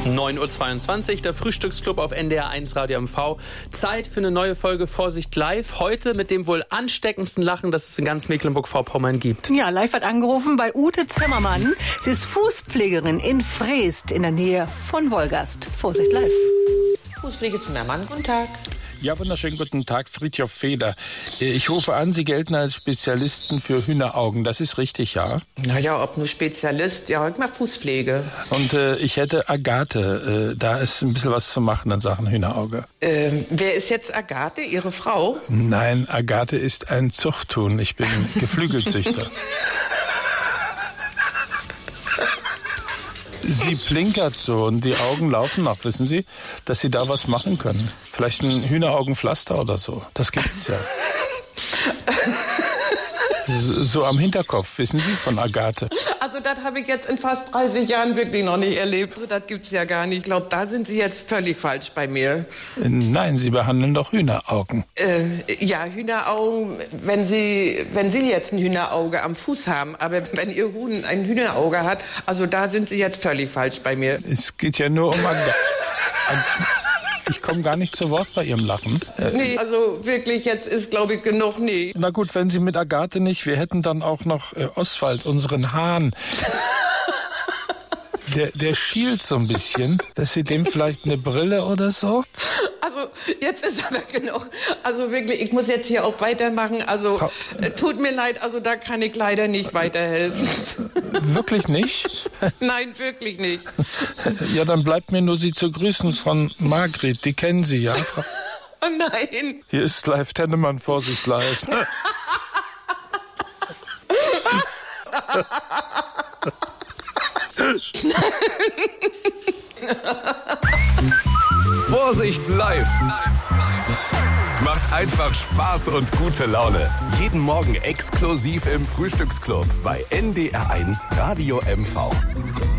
9:22 Uhr, der Frühstücksclub auf NDR 1 Radio MV. Zeit für eine neue Folge Vorsicht live. Heute mit dem wohl ansteckendsten Lachen, das es in ganz Mecklenburg-Vorpommern gibt. Ja, live hat angerufen bei Ute Zimmermann. Sie ist Fußpflegerin in Freest in der Nähe von Wolgast. Vorsicht live. Fußpflege Zimmermann, guten Tag. Ja, wunderschönen guten Tag, Friedhof Feder. Ich rufe an, Sie gelten als Spezialisten für Hühneraugen. Das ist richtig, ja? Naja, ob nur Spezialist, ja, ich mache Fußpflege. Und ich hätte Agathe. Da ist ein bisschen was zu machen in Sachen Hühnerauge. Wer ist jetzt Agathe, Ihre Frau? Nein, Agathe ist ein Zuchthuhn. Ich bin Geflügelzüchter. Sie plinkert so und die Augen laufen noch, wissen Sie, dass Sie da was machen können. Vielleicht ein Hühneraugenpflaster oder so. Das gibt's ja. So am Hinterkopf, wissen Sie, von Agathe. Also das habe ich jetzt in fast 30 Jahren wirklich noch nicht erlebt. Das gibt's ja gar nicht. Ich glaube, da sind Sie jetzt völlig falsch bei mir. Nein, Sie behandeln doch Hühneraugen. Ja, Hühneraugen, wenn Sie jetzt ein Hühnerauge am Fuß haben, aber wenn Ihr Huhn ein Hühnerauge hat, also da sind Sie jetzt völlig falsch bei mir. Es geht ja nur um Agathe. Ich komme gar nicht zu Wort bei Ihrem Lachen. Nee, also wirklich, jetzt ist, glaube ich, genug. Nee. Na gut, wenn Sie mit Agathe nicht, wir hätten dann auch noch Oswald, unseren Hahn. Der schielt so ein bisschen, dass Sie dem vielleicht eine Brille oder so? Also, jetzt ist aber genug. Also wirklich, ich muss jetzt hier auch weitermachen. Also, tut mir leid, also da kann ich leider nicht weiterhelfen. Wirklich nicht? Nein, wirklich nicht. Ja, dann bleibt mir nur Sie zu grüßen von Margret. Die kennen Sie, ja? Oh nein. Hier ist live Tennemann, Vorsicht live. Vorsicht live! Macht einfach Spaß und gute Laune. Jeden Morgen exklusiv im Frühstücksclub bei NDR 1 Radio MV.